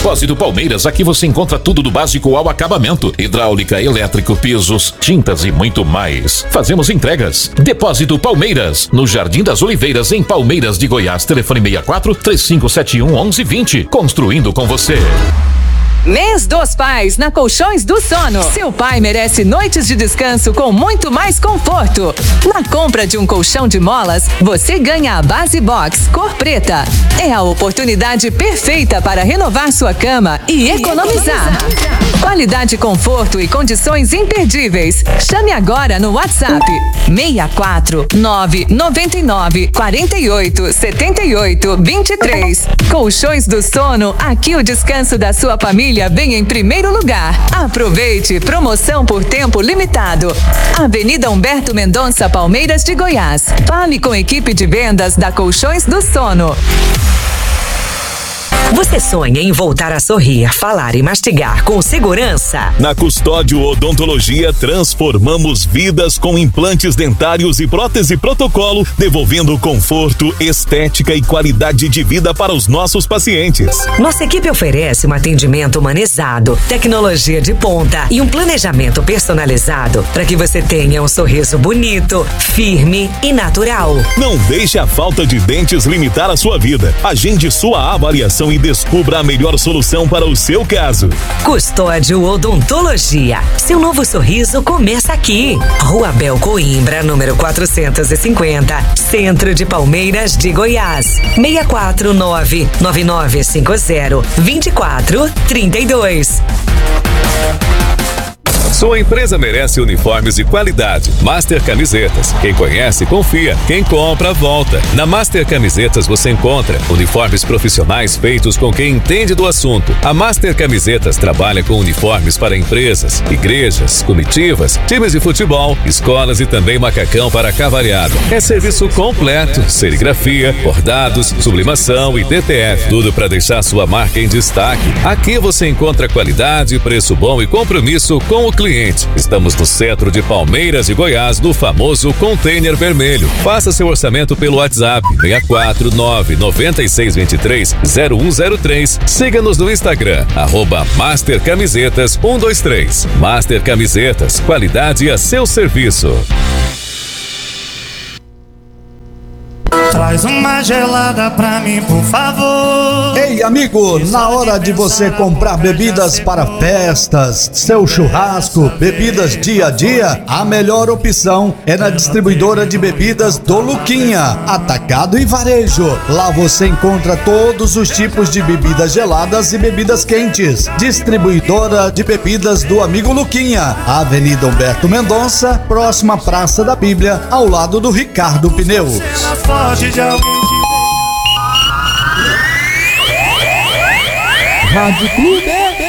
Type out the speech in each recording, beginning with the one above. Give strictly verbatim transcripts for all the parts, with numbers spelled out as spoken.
Depósito Palmeiras, aqui você encontra tudo do básico ao acabamento: hidráulica, elétrico, pisos, tintas e muito mais. Fazemos entregas. Depósito Palmeiras, no Jardim das Oliveiras, em Palmeiras de Goiás. Telefone seis quatro, três cinco sete um, um um dois zero. Construindo com você. Mês dos Pais na Colchões do Sono. Seu pai merece noites de descanso com muito mais conforto. Na compra de um colchão de molas, você ganha a Base Box cor preta. É a oportunidade perfeita para renovar sua cama e economizar. Qualidade, conforto e condições imperdíveis. Chame agora no WhatsApp seis quatro nove nove nove quatro oito sete oito dois três. Colchões do Sono, aqui o descanso da sua família vem em primeiro lugar. Aproveite, promoção por tempo limitado. Avenida Humberto Mendonça, Palmeiras de Goiás. Fale com a equipe de vendas da Colchões do Sono. Você sonha em voltar a sorrir, falar e mastigar com segurança? Na Custódio Odontologia, transformamos vidas com implantes dentários e prótese protocolo, devolvendo conforto, estética e qualidade de vida para os nossos pacientes. Nossa equipe oferece um atendimento humanizado, tecnologia de ponta e um planejamento personalizado para que você tenha um sorriso bonito, firme e natural. Não deixe a falta de dentes limitar a sua vida. Agende sua avaliação e descubra a melhor solução para o seu caso. Custódio Odontologia. Seu novo sorriso começa aqui. Rua Bel Coimbra, número quatrocentos e cinquenta, Centro de Palmeiras de Goiás. seis quatro nove nove nove cinco zero dois quatro três dois. Sua empresa merece uniformes de qualidade. Master Camisetas. Quem conhece, confia. Quem compra, volta. Na Master Camisetas você encontra uniformes profissionais feitos com quem entende do assunto. A Master Camisetas trabalha com uniformes para empresas, igrejas, comitivas, times de futebol, escolas e também macacão para cavalhada. É serviço completo, serigrafia, bordados, sublimação e D T F. Tudo para deixar sua marca em destaque. Aqui você encontra qualidade, preço bom e compromisso com o cliente. Estamos no centro de Palmeiras de Goiás, no famoso Container Vermelho. Faça seu orçamento pelo WhatsApp seis quatro nove nove seis dois três zero um zero três. Siga-nos no Instagram, arroba Master Camisetas um dois três. Master Camisetas, qualidade a seu serviço. Traz uma gelada pra mim, por favor. Ei, amigo, na hora de você comprar bebidas para festas, seu churrasco, bebidas dia a dia, a melhor opção é na distribuidora de bebidas do Luquinha, atacado e varejo. Lá você encontra todos os tipos de bebidas geladas e bebidas quentes. Distribuidora de bebidas do amigo Luquinha, Avenida Humberto Mendonça, próxima Praça da Bíblia, ao lado do Ricardo Pneus. Rádio Clube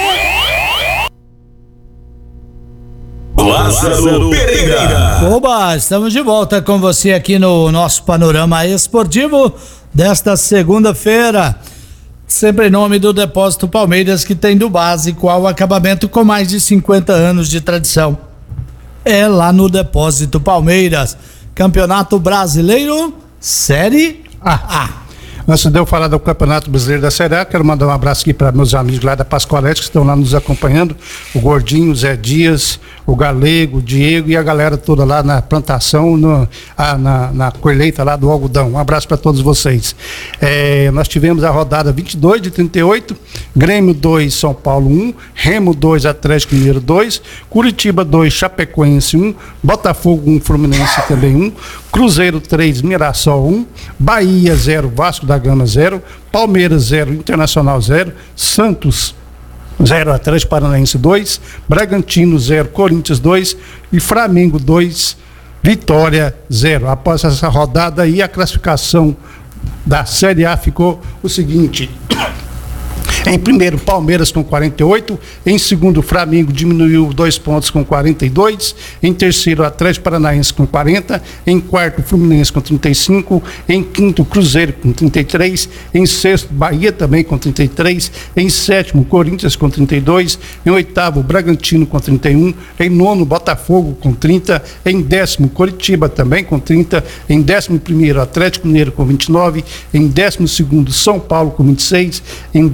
Lázaro Pereira. Oba, estamos de volta com você aqui no nosso panorama esportivo desta segunda-feira. Sempre em nome do Depósito Palmeiras, que tem do básico ao acabamento com mais de cinquenta anos de tradição. É lá no Depósito Palmeiras. Campeonato Brasileiro Série A. Antes de eu falar do Campeonato Brasileiro da Série A, quero mandar um abraço aqui para meus amigos lá da Pascoalete, que estão lá nos acompanhando, o Gordinho, o Zé Dias, o Galego, o Diego e a galera toda lá na plantação, no, a, na, na colheita lá do algodão. Um abraço para todos vocês. É, nós tivemos a rodada vinte e dois de trinta e oito, Grêmio dois, São Paulo um, Remo dois, Atlético Mineiro dois, Curitiba dois, Chapecoense um, Botafogo um, Fluminense também um, Cruzeiro três, Mirassol um, Bahia zero, Vasco da Gama zero, Palmeiras zero, Internacional zero, Santos zero, Atlético Paranaense dois, Bragantino zero, Corinthians dois e Flamengo dois, Vitória zero. Após essa rodada aí, a classificação da Série A ficou o seguinte: em primeiro, Palmeiras com quarenta e oito. Em segundo, Flamengo diminuiu dois pontos com quarenta e dois. Em terceiro, Atlético Paranaense com quarenta. Em quarto, Fluminense com trinta e cinco. Em quinto, Cruzeiro com trinta e três. Em sexto, Bahia também com trinta e três. Em sétimo, Corinthians com trinta e dois. Em oitavo, Bragantino com trinta e um. Em nono, Botafogo com trinta. Em décimo, Coritiba também com trinta. Em décimo primeiro, Atlético Mineiro com vinte e nove. Em décimo segundo, São Paulo com vinte e seis. Em décimo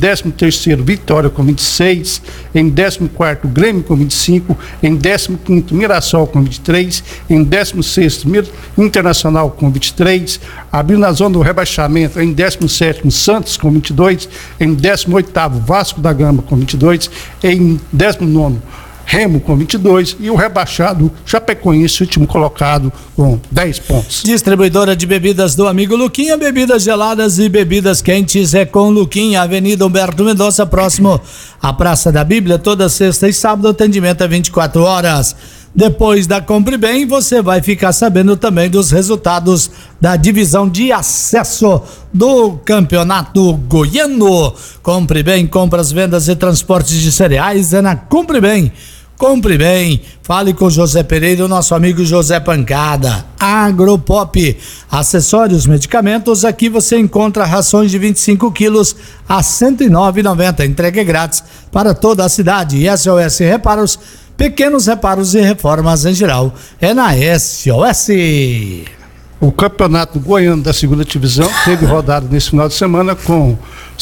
terceiro, Vitória com vinte e seis. Em décimo quarto, Grêmio com vinte e cinco. Em décimo quinto, Mirassol com vinte e três. Em décimo sexto, Internacional com vinte e três. Abriu na zona do rebaixamento, em décimo sétimo, Santos com vinte e dois. Em décimo oitavo, Vasco da Gama com vinte e dois. Em décimo nono, Remo com vinte e dois e o rebaixado Chapecoense, último colocado, com dez pontos. Distribuidora de bebidas do amigo Luquinha, bebidas geladas e bebidas quentes é com Luquinha, Avenida Humberto Mendonça, próximo à Praça da Bíblia, toda sexta e sábado, atendimento é vinte e quatro horas. Depois da Compre Bem, você vai ficar sabendo também dos resultados da divisão de acesso do Campeonato Goiano. Compre Bem, compras, vendas e transportes de cereais é na Compre Bem. Compre Bem, fale com José Pereira, o nosso amigo José Pancada. Agropop, acessórios, medicamentos, aqui você encontra rações de vinte e cinco quilos a cento e nove reais e noventa centavos, entrega grátis para toda a cidade. E S O S Reparos, pequenos reparos e reformas em geral, é na S O S. O Campeonato Goiano da segunda divisão teve rodada nesse final de semana com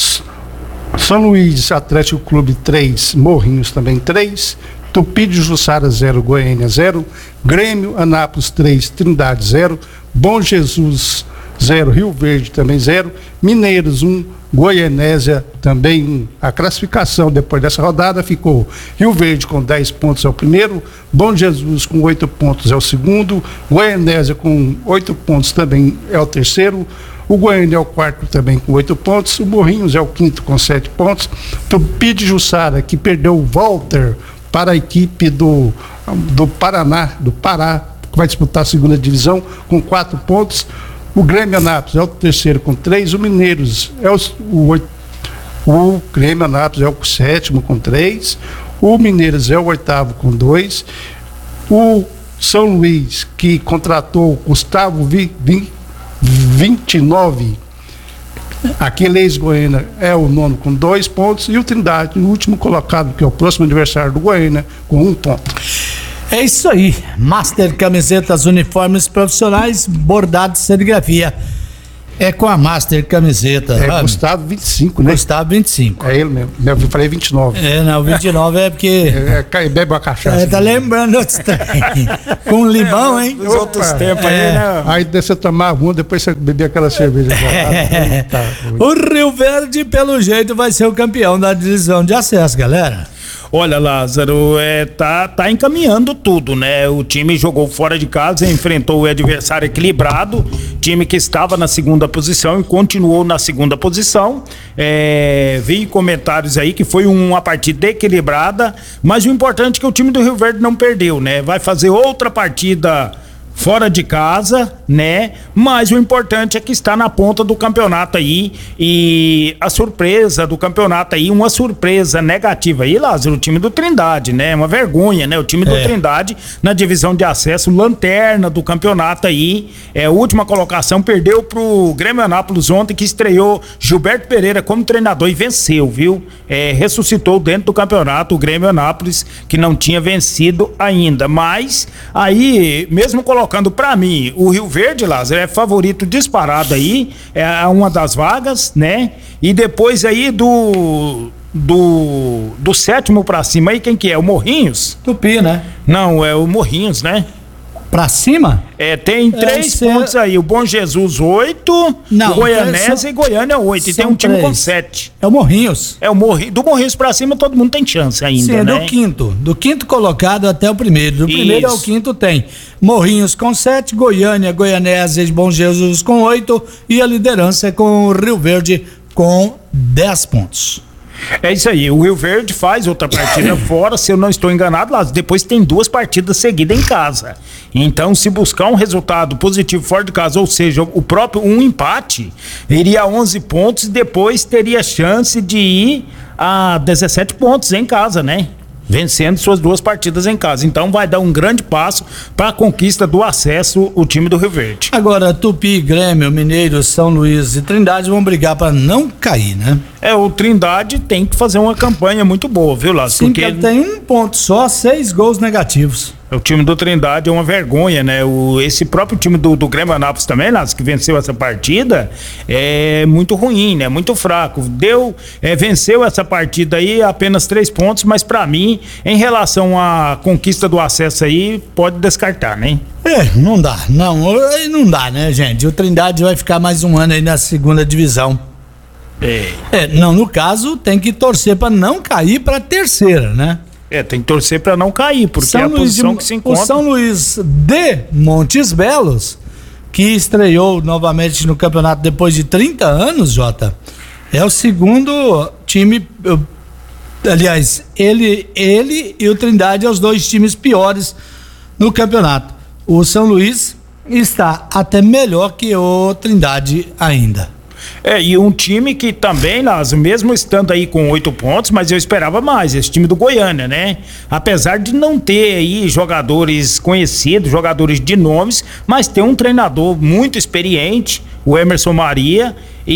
São Luís Atlético Clube três, Morrinhos também três, Tupi de Jussara zero, Goiânia zero, Grêmio Anápolis três, Trindade zero, Bom Jesus zero, Rio Verde também zero, Mineiros um, Goianésia também um. A classificação depois dessa rodada ficou: Rio Verde com dez pontos é o primeiro, Bom Jesus com oito pontos é o segundo, Goianésia com oito pontos também é o terceiro, o Goiânia é o quarto também com oito pontos, o Morrinhos é o quinto com sete pontos, Tupi de Jussara, que perdeu o Walter para a equipe do, do Paraná, do Pará, que vai disputar a segunda divisão, com quatro pontos. O Grêmio Anápolis é o terceiro com três, o Mineiros é o, o, o Grêmio Anápolis é o sétimo com três, o Mineiros é o oitavo com dois, o São Luís, que contratou o Gustavo Vi, Vi, vinte e nove, aquele ex-Goiânia, é o nono com dois pontos, e o Trindade, o último colocado, que é o próximo adversário do Goiânia, com um ponto. É isso aí, Master Camisetas, uniformes profissionais, bordado de serigrafia. É com a Master Camiseta. É ah, Gustavo vinte e cinco, né? Gustavo vinte e cinco. É ele mesmo. Eu falei vinte e nove. É, não, vinte e nove é porque. É, é, bebe uma cachaça. É, tá lembrando outros tempos. Com limão, hein? Os outros tempos aí, né? Aí você tomava um, depois você bebia aquela cerveja. É. Tá, o Rio Verde, pelo jeito, vai ser o campeão da divisão de acesso, galera. Olha, Lázaro, é, tá, tá encaminhando tudo, né? O time jogou fora de casa, enfrentou o adversário equilibrado, time que estava na segunda posição e continuou na segunda posição. É, vi comentários aí que foi uma partida equilibrada, mas o importante é que o time do Rio Verde não perdeu, né? Vai fazer outra partida fora de casa, né? Mas o importante é que está na ponta do campeonato aí, e a surpresa do campeonato aí, uma surpresa negativa aí, Lázaro, o time do Trindade, né? Uma vergonha, né? O time do é. Trindade na divisão de acesso, lanterna do campeonato aí, é a última colocação, perdeu pro Grêmio Anápolis ontem, que estreou Gilberto Pereira como treinador e venceu, viu? É, ressuscitou dentro do campeonato o Grêmio Anápolis, que não tinha vencido ainda, mas aí, mesmo colocando Colocando pra mim, o Rio Verde, Lázaro, é favorito disparado aí, é uma das vagas, né? E depois aí do do do sétimo pra cima aí, quem que é? O Morrinhos? Tupi, né? Não, é o Morrinhos, né? Pra cima? É, tem três ser... pontos aí, o Bom Jesus oito, o Goianésia ser... e Goiânia oito, e tem um time três. Com sete. É o Morrinhos. É o Morrinhos, do Morrinhos pra cima todo mundo tem chance ainda, Sim, é né? do quinto, do quinto colocado até o primeiro, do Isso. primeiro ao quinto tem Morrinhos com sete, Goiânia, Goianésia e Bom Jesus com oito, e a liderança é com o Rio Verde com dez pontos. É isso aí, o Rio Verde faz outra partida fora, se eu não estou enganado, lá depois tem duas partidas seguidas em casa. Então, se buscar um resultado positivo fora de casa, ou seja, o próprio um empate, iria a onze pontos e depois teria chance de ir a dezessete pontos em casa, né? Vencendo suas duas partidas em casa. Então vai dar um grande passo para a conquista do acesso o time do Rio Verde. Agora, Tupi, Grêmio, Mineiros, São Luís e Trindade vão brigar para não cair, né? É, o Trindade tem que fazer uma campanha muito boa, viu, Lázaro? Sim, porque ele tem um ponto só, seis gols negativos. O time do Trindade é uma vergonha, né? O, esse próprio time do, do Grêmio Anápolis também, Lázaro, que venceu essa partida, é muito ruim, né? Muito fraco. Deu, é, venceu essa partida aí apenas três pontos, mas pra mim, em relação à conquista do acesso aí, pode descartar, né? É, não dá, não, não dá, né, gente? O Trindade vai ficar mais um ano aí na segunda divisão. É. É, não, no caso, tem que torcer pra não cair pra terceira, né? É, tem que torcer pra não cair, porque São é a Luís posição de, que se encontra. O São Luís de Montes Belos, que estreou novamente no campeonato depois de trinta anos, Jota, é o segundo time, aliás, ele, ele e o Trindade é os dois times piores no campeonato. O São Luís está até melhor que o Trindade ainda. É, e um time que também, Lázaro, mesmo estando aí com oito pontos, mas eu esperava mais, esse time do Goiânia, né? Apesar de não ter aí jogadores conhecidos, jogadores de nomes, mas tem um treinador muito experiente, o Emerson Maria,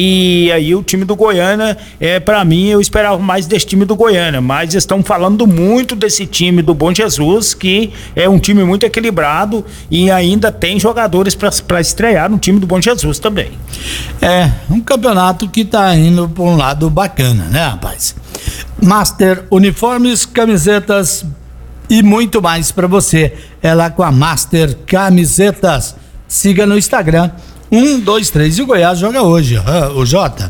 e aí o time do Goiânia, é, para mim, eu esperava mais desse time do Goiânia, mas estão falando muito desse time do Bom Jesus, que é um time muito equilibrado e ainda tem jogadores para estrear no time do Bom Jesus também. É, um campeonato que tá indo por um lado bacana, né, rapaz? Master Uniformes, camisetas e muito mais para você. É lá com a Master Camisetas. Siga no Instagram. Um, dois, três. E o Goiás joga hoje, o Jota.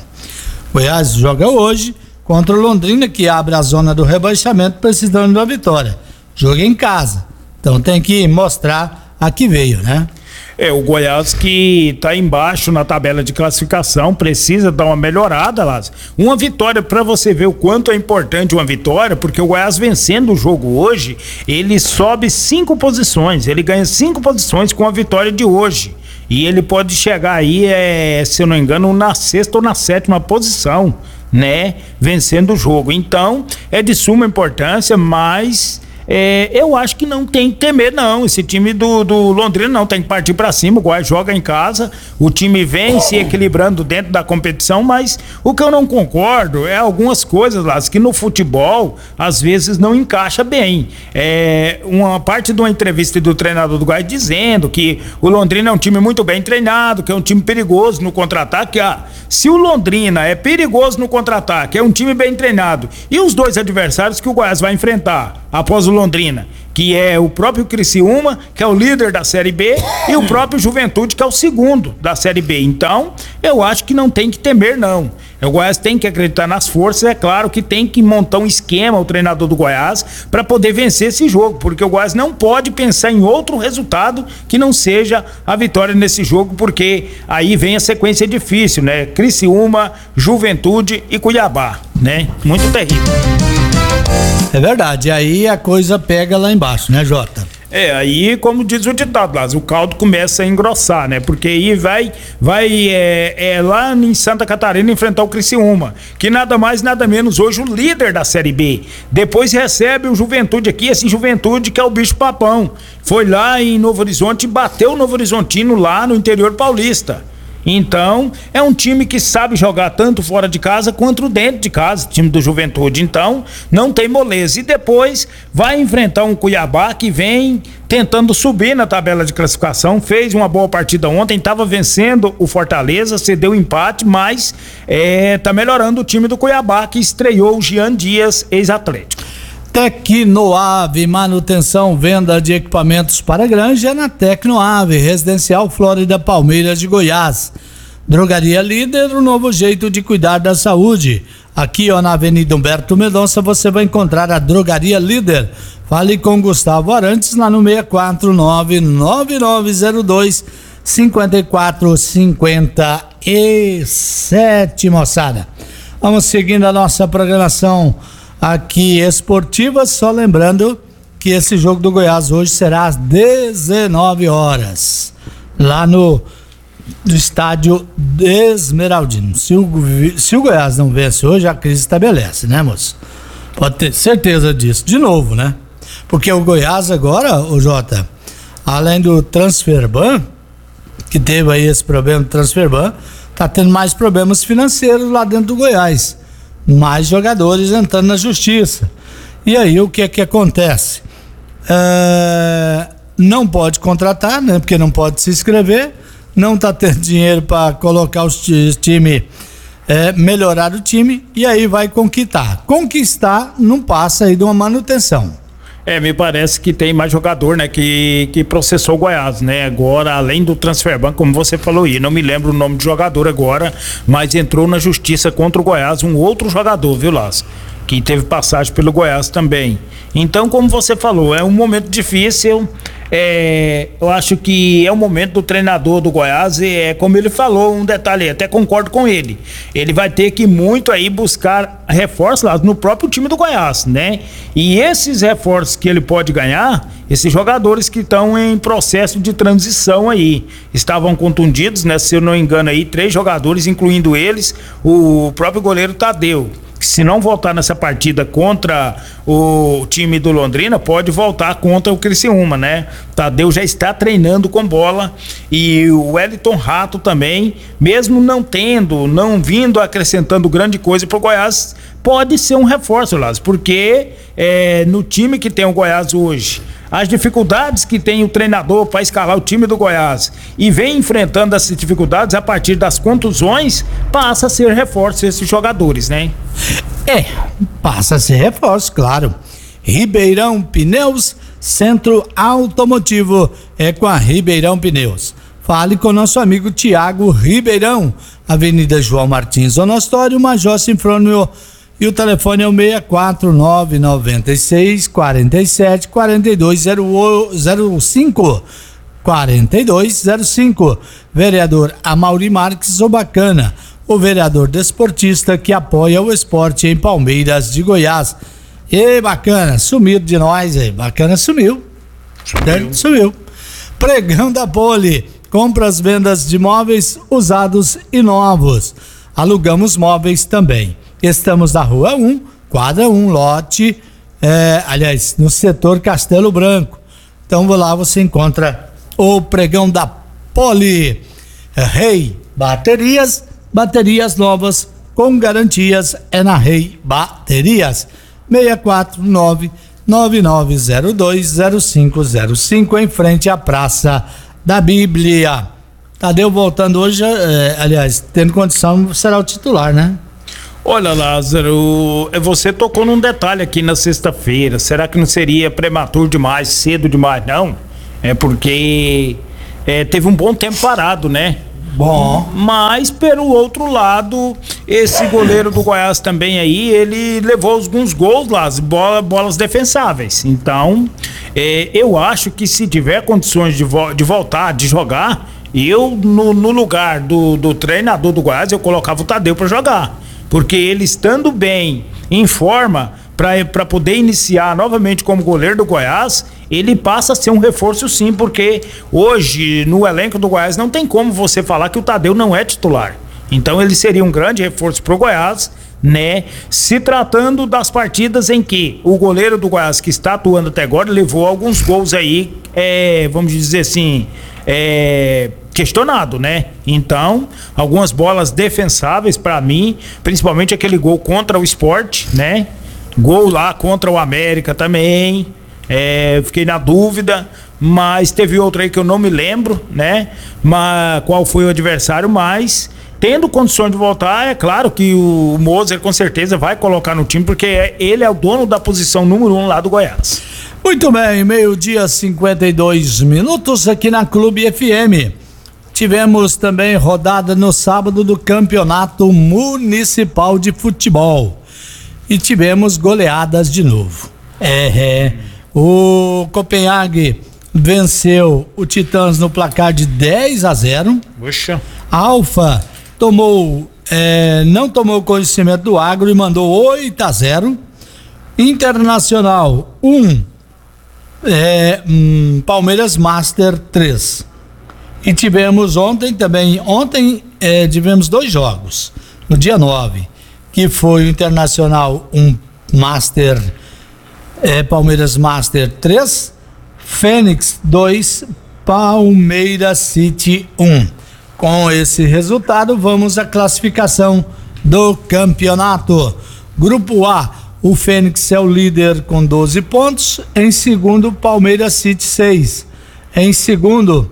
Goiás joga hoje contra o Londrina, que abre a zona do rebaixamento, precisando da vitória. Joga em casa. Então tem que mostrar a que veio, né? É, o Goiás que tá embaixo na tabela de classificação, precisa dar uma melhorada, Lázaro. Uma vitória, para você ver o quanto é importante uma vitória, porque o Goiás vencendo o jogo hoje, ele sobe cinco posições, ele ganha cinco posições com a vitória de hoje. E ele pode chegar aí, é, se eu não me engano, na sexta ou na sétima posição, né? Vencendo o jogo. Então, é de suma importância, mas é, eu acho que não tem que temer, não. Esse time do, do Londrina não tem que partir pra cima. O Goiás joga em casa, o time vem se equilibrando dentro da competição, mas o que eu não concordo é algumas coisas lá que no futebol às vezes não encaixa bem. É, uma parte de uma entrevista do treinador do Goiás dizendo que o Londrina é um time muito bem treinado, que é um time perigoso no contra-ataque. Ah, se o Londrina é perigoso no contra-ataque, é um time bem treinado, e os dois adversários que o Goiás vai enfrentar após o Londrina, que é o próprio Criciúma, que é o líder da Série B, e o próprio Juventude, que é o segundo da Série B. Então, eu acho que não tem que temer, não. O Goiás tem que acreditar nas forças, é claro que tem que montar um esquema, o treinador do Goiás, para poder vencer esse jogo, porque o Goiás não pode pensar em outro resultado que não seja a vitória nesse jogo, porque aí vem a sequência difícil, né? Criciúma, Juventude e Cuiabá, né? Muito terrível. É verdade, aí a coisa pega lá embaixo, né, Jota? É, aí, como diz o ditado, Lázaro, o caldo começa a engrossar, né? Porque aí vai, vai é, é, lá em Santa Catarina enfrentar o Criciúma, que nada mais, nada menos hoje o líder da Série B. Depois recebe o Juventude aqui, esse Juventude que é o bicho papão. Foi lá em Novo Horizonte e bateu o Novo Horizontino lá no interior paulista. Então, é um time que sabe jogar tanto fora de casa quanto dentro de casa, time do Juventude. Então, não tem moleza. E depois vai enfrentar um Cuiabá que vem tentando subir na tabela de classificação, fez uma boa partida ontem, estava vencendo o Fortaleza, cedeu o empate, mas é, tá melhorando o time do Cuiabá, que estreou o Jean Dias, ex-Atlético. Tecnoave, manutenção, venda de equipamentos para granja na Tecnoave, Residencial Flórida Palmeiras de Goiás. Drogaria Líder, um novo jeito de cuidar da saúde. Aqui, ó, na Avenida Humberto Mendonça, você vai encontrar a Drogaria Líder. Fale com Gustavo Arantes lá no seis quatro nove, nove nove zero dois, cinco quatro cinco sete, moçada. Vamos seguindo a nossa programação aqui esportiva, só lembrando que esse jogo do Goiás hoje será às dezenove horas, lá no, no estádio Esmeraldino. Se o, se o Goiás não vence hoje, a crise estabelece, né, moço? Pode ter certeza disso, de novo, né? Porque o Goiás agora, o Jota, além do Transferban, que teve aí esse problema do Transferban, tá tendo mais problemas financeiros lá dentro do Goiás. Mais jogadores entrando na justiça. E aí o que é que acontece? é, não pode contratar, né? Porque não pode se inscrever, não tá tendo dinheiro para colocar os time, é, melhorar o time, e aí vai conquistar. Conquistar não passa aí de uma manutenção. É, me parece que tem mais jogador, né, que, que processou o Goiás, né, agora, além do Transferban, como você falou aí, não me lembro o nome do jogador agora, mas entrou na justiça contra o Goiás um outro jogador, viu, Lázaro? Que teve passagem pelo Goiás também. Então, como você falou, é um momento difícil, é, eu acho que é o momento do treinador do Goiás, e é como ele falou, um detalhe, até concordo com ele, ele vai ter que muito aí buscar reforços lá no próprio time do Goiás, né? E esses reforços que ele pode ganhar, esses jogadores que estão em processo de transição aí, estavam contundidos, né? Se eu não me engano aí, três jogadores, incluindo eles, o próprio goleiro Tadeu. Se não voltar nessa partida contra o time do Londrina, pode voltar contra o Criciúma, né? Tadeu já está treinando com bola, e o Wellington Rato também, mesmo não tendo, não vindo acrescentando grande coisa pro Goiás, pode ser um reforço, Lázaro, porque é, no time que tem o Goiás hoje, as dificuldades que tem o treinador para escalar o time do Goiás e vem enfrentando essas dificuldades a partir das contusões, passa a ser reforço esses jogadores, né? É, passa a ser reforço, claro. Ribeirão Pneus, Centro Automotivo, é com a Ribeirão Pneus. Fale com nosso amigo Tiago Ribeirão, Avenida João Martins Onostório, Major Sinfrônio, e o telefone é o seis quatro nove nove seis quatro sete quatro dois zero cinco. quatro dois zero cinco. Vereador Amaury Marques, o bacana, o vereador desportista que apoia o esporte em Palmeiras de Goiás. E bacana, sumiu de nós aí, bacana sumiu. Sumiu. Sumiu. Pregão da Poli, compras, vendas de móveis usados e novos. Alugamos móveis também. Estamos na rua um, quadra um, lote, é, aliás, no setor Castelo Branco. Então lá você encontra o Pregão da Poli. Rei Baterias, baterias novas com garantias é na Rei Baterias. seis quatro nove nove nove zero dois zero cinco zero cinco, em frente à Praça da Bíblia. Tadeu voltando hoje, é, aliás, tendo condição, será o titular, né? Olha, Lázaro, você tocou num detalhe aqui na sexta-feira. Será que não seria prematuro demais, cedo demais, não? É porque é, teve um bom tempo parado, né? Bom. Mas, pelo outro lado, esse goleiro do Goiás também aí, ele levou alguns gols lá, bola, bolas defensáveis. Então, é, eu acho que se tiver condições de, vo- de voltar, de jogar, eu, no, no lugar do, do treinador do Goiás, eu colocava o Tadeu pra jogar. Porque ele estando bem, em forma, para poder iniciar novamente como goleiro do Goiás, ele passa a ser um reforço sim, porque hoje no elenco do Goiás não tem como você falar que o Tadeu não é titular. Então ele seria um grande reforço pro Goiás, né? Se tratando das partidas em que o goleiro do Goiás, que está atuando até agora, levou alguns gols aí, é, vamos dizer assim, é, questionado, né? Então, algumas bolas defensáveis para mim, principalmente aquele gol contra o Sport, né? Gol lá contra o América também, é, fiquei na dúvida, mas teve outro aí que eu não me lembro, né? Mas qual foi o adversário, mas tendo condições de voltar, é claro que o Moser com certeza vai colocar no time, porque ele é o dono da posição número um lá do Goiás. Muito bem, meio-dia, cinquenta e dois minutos aqui na Clube F M. Tivemos também rodada no sábado do Campeonato Municipal de Futebol. E tivemos goleadas de novo. É, é. O Copenhague venceu o Titãs no placar de dez a zero. Puxa. A Alfa tomou, é, não tomou conhecimento do Agro e mandou oito a zero. Internacional um, é, hum, Palmeiras Master três. E tivemos ontem também, ontem é, tivemos dois jogos, no dia nove, que foi o Internacional um Master, é, Palmeiras Master três, Fênix dois, Palmeiras City um. Com esse resultado, vamos à classificação do campeonato. Grupo A, o Fênix é o líder com doze pontos. Em segundo, Palmeiras City seis. Em segundo,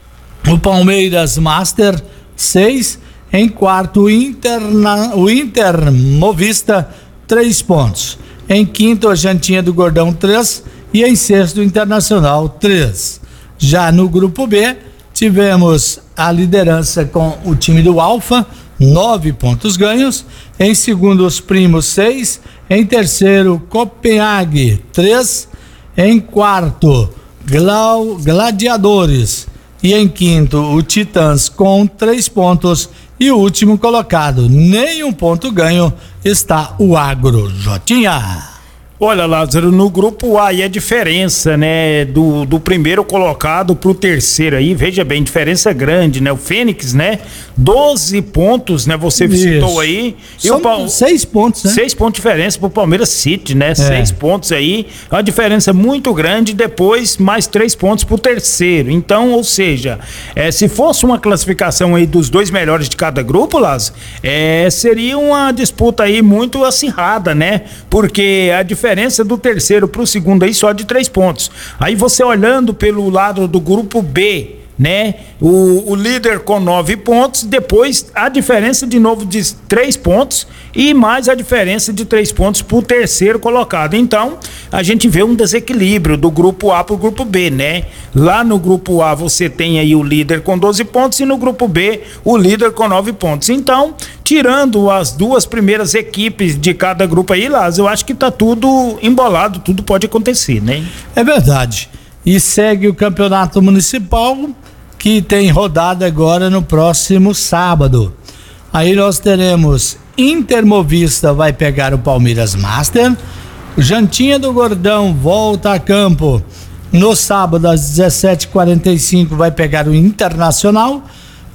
o Palmeiras Master seis. Em quarto, o Inter, o Inter Movista três pontos. Em quinto, a Jantinha do Gordão três. E em sexto, o Internacional três. Já no grupo B, tivemos a liderança com o time do Alfa, nove pontos ganhos. Em segundo, os Primos seis. Em terceiro, Copenhague três. Em quarto, Glau, Gladiadores. E em quinto, o Titãs com três pontos. E o último colocado, nenhum ponto ganho, está o Agro Jotinha. Olha, Lázaro, no grupo A e a diferença, né, do, do primeiro colocado pro terceiro aí, veja bem, diferença grande, né, o Fênix, né, doze pontos, né, você Isso. citou aí. E São o Pal... seis pontos, né? Seis pontos de diferença pro Palmeiras City, né, é. seis pontos aí, é uma diferença muito grande, depois mais três pontos pro terceiro. Então, ou seja, é, se fosse uma classificação aí dos dois melhores de cada grupo, Lázaro, é, seria uma disputa aí muito acirrada, né, porque a diferença diferença do terceiro para o segundo aí só de três pontos. Aí você olhando pelo lado do grupo B, né? O, o líder com nove pontos, depois a diferença de novo de três pontos e mais a diferença de três pontos pro terceiro colocado. Então, a gente vê um desequilíbrio do grupo A pro grupo B, né? Lá no grupo A você tem aí o líder com doze pontos e no grupo B o líder com nove pontos. Então, tirando as duas primeiras equipes de cada grupo aí, Lázaro, eu acho que tá tudo embolado, tudo pode acontecer, né? É verdade. E segue o campeonato municipal, que tem rodada agora no próximo sábado. Aí nós teremos Intermovista vai pegar o Palmeiras Master, Jantinha do Gordão volta a campo no sábado às dezessete e quarenta e cinco, vai pegar o Internacional.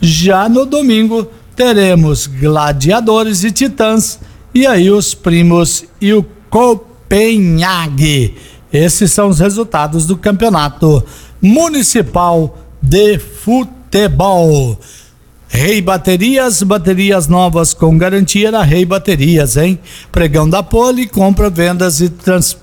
Já no domingo teremos Gladiadores e Titãs, e aí os Primos e o Copenhague. Esses são os resultados do campeonato municipal de futebol. Rei Baterias, baterias novas com garantia da Rei Baterias, hein? Pregão da Poli, compra, vendas e trans...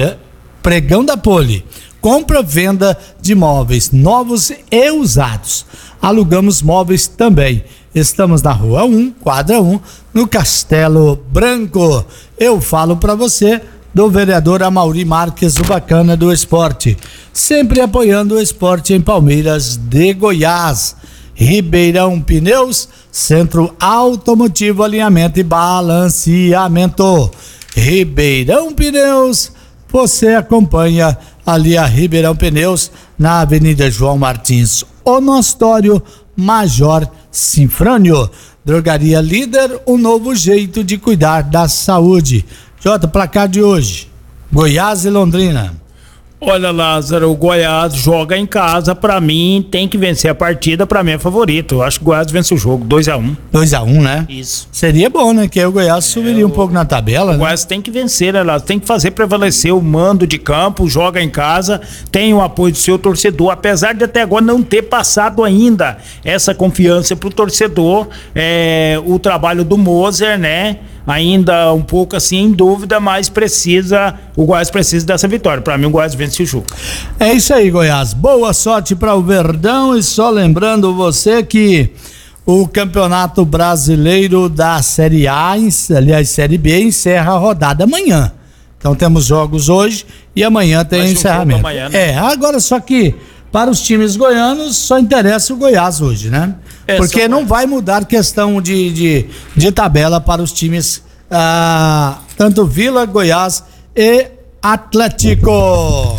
Pregão da Poli, compra, venda de móveis novos e usados. Alugamos móveis também. Estamos na Rua um, quadra um, no Castelo Branco. Eu falo para você do vereador Amaury Marques, o bacana do esporte, sempre apoiando o esporte em Palmeiras de Goiás. Ribeirão Pneus, Centro Automotivo, Alinhamento e Balanceamento. Ribeirão Pneus, você acompanha ali a Ribeirão Pneus na Avenida João Martins Onofório, Major Sinfrânio. Drogaria Líder, um novo jeito de cuidar da saúde. Jota, placar de hoje, Goiás e Londrina. Olha, Lázaro, o Goiás joga em casa, pra mim tem que vencer a partida, pra mim é favorito. Eu acho que o Goiás vence o jogo, dois a um. dois a um, né? Isso. Seria bom, né? Que aí o Goiás subiria é, um pouco na tabela, o né? O Goiás tem que vencer, né, Lázaro? Tem que fazer prevalecer o mando de campo, joga em casa, tem o apoio do seu torcedor, apesar de até agora não ter passado ainda essa confiança pro torcedor, é, o trabalho do Moser, né? Ainda um pouco assim em dúvida, mas precisa, o Goiás precisa dessa vitória. Para mim o Goiás vence o jogo. É isso aí, Goiás. Boa sorte para o Verdão, e só lembrando você que o Campeonato Brasileiro da Série A, aliás Série B, encerra a rodada amanhã. Então temos jogos hoje e amanhã tem mais encerramento. Um amanhã, né? É, agora só que para os times goianos só interessa o Goiás hoje, né? É, porque não vai mudar questão de, de, de tabela para os times, ah, tanto Vila, Goiás e Atlético.